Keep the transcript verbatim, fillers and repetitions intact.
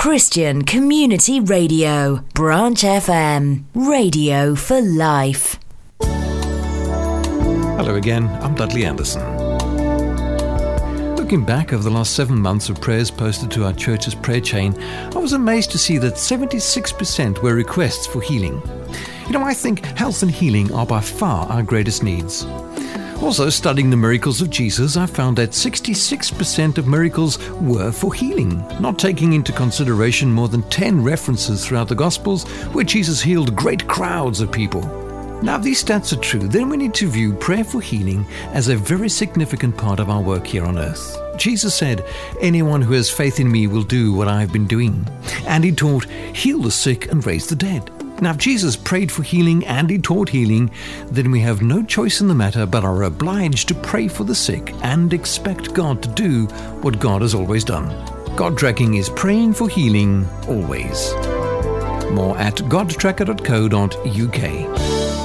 Christian Community Radio, Branch F M, radio for life. Hello again, I'm Dudley Anderson. Looking back over the last seven months of prayers posted to our church's prayer chain, I was amazed to see that seventy-six percent were requests for healing. You know, I think health and healing are by far our greatest needs. Also, studying the miracles of Jesus, I found that sixty-six percent of miracles were for healing, not taking into consideration more than ten references throughout the Gospels where Jesus healed great crowds of people. Now, if these stats are true, then we need to view prayer for healing as a very significant part of our work here on earth. Jesus said, "Anyone who has faith in me will do what I have been doing." And he taught, "Heal the sick and raise the dead." Now, if Jesus prayed for healing and he taught healing, then we have no choice in the matter but are obliged to pray for the sick and expect God to do what God has always done. God Tracking is praying for healing always. More at god tracker dot co dot uk.